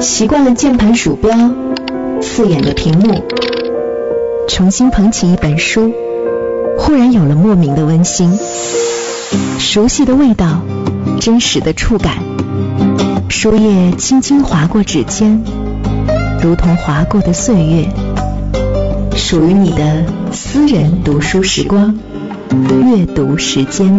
习惯了键盘鼠标，刺眼的屏幕，重新捧起一本书，忽然有了莫名的温馨，熟悉的味道，真实的触感，书页轻轻划过指尖，如同划过的岁月，属于你的私人读书时光，阅读时间。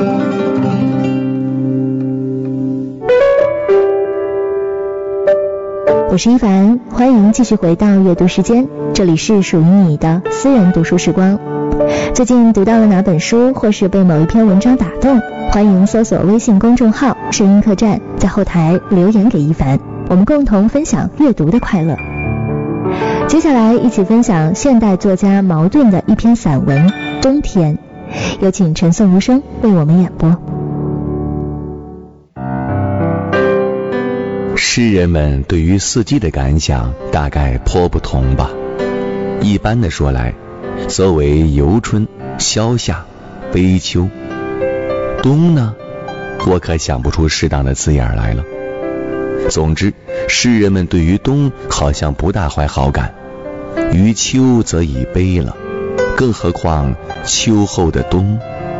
我是一凡，欢迎继续回到阅读时间，这里是属于你的私人读书时光。最近读到了哪本书，或是被某一篇文章打动，欢迎搜索微信公众号声音客栈，在后台留言给一凡，我们共同分享阅读的快乐。接下来一起分享现代作家茅盾的一篇散文《冬天》，有请陈颂无声为我们演播。 诗人们对于四季的感想大概颇不同吧。一般的说来，所谓游春、萧夏、悲秋。冬呢，我可想不出适当的字眼来了。总之，诗人们对于冬好像不大怀好感，于秋则已悲了，更何况秋后的冬。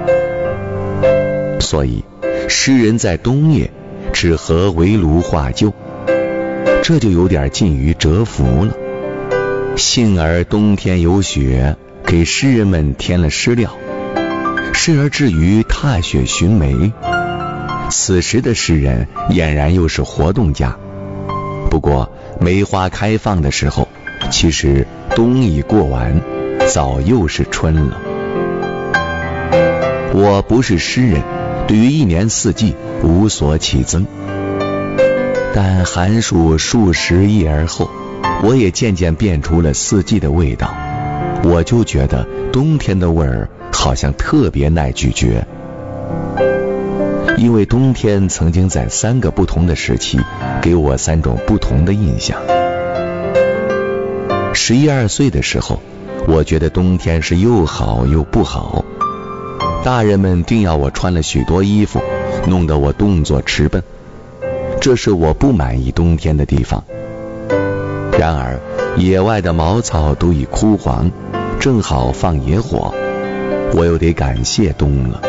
所以诗人在冬夜只合围炉画旧，这就有点近于蛰伏了。幸而冬天有雪，给诗人们添了诗料，时而至于踏雪寻梅。此时的诗人俨然又是活动家。不过梅花开放的时候，其实冬已过完，早又是春了。我不是诗人，对于一年四季无所起增，但寒暑数十夜而后，我也渐渐辨出了四季的味道。我就觉得冬天的味儿好像特别耐咀嚼，因为冬天曾经在3个不同的时期给我3种不同的印象。11、12岁的时候，我觉得冬天是又好又不好，大人们定要我穿了许多衣服，弄得我动作迟笨，这是我不满意冬天的地方。然而野外的茅草都已枯黄，正好放野火，我又得感谢冬了。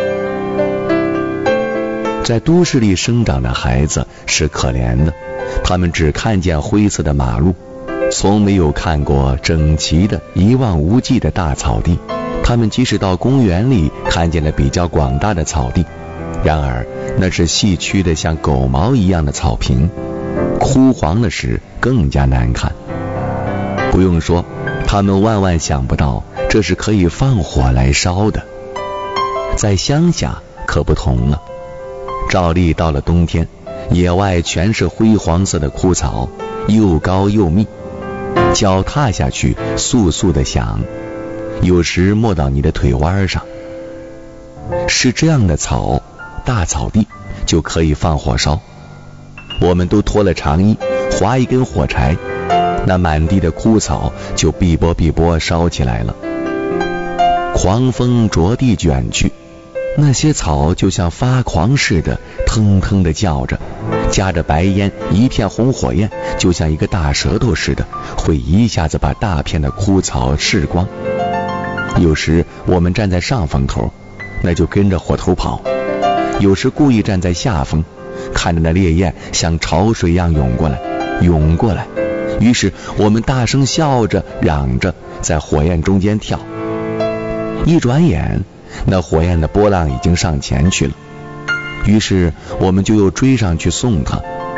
在都市里生长的孩子是可怜的，他们只看见灰色的马路，从没有看过整齐的一望无际的大草地。他们即使到公园里看见了比较广大的草地，然而那是细曲的像狗毛一样的草坪，枯黄的时更加难看。不用说，他们万万想不到这是可以放火来烧的。在乡下可不同了，照例到了冬天，野外全是灰黄色的枯草，又高又密，脚踏下去簌簌的响，有时没到你的腿弯上。是这样的草，大草地就可以放火烧。我们都脱了长衣，划一根火柴，那满地的枯草就碧波碧波烧起来了。狂风着地卷去，那些草就像发狂似的腾腾地叫着，夹着白烟，一片红火焰，就像一个大舌头似的，会一下子把大片的枯草吃光。有时我们站在上风头，那就跟着火头跑；有时故意站在下风，看着那烈焰像潮水一样涌过来。于是我们大声笑着嚷着，在火焰中间跳。一转眼，那火焰的波浪已经上前去了，于是我们就又追上去送他，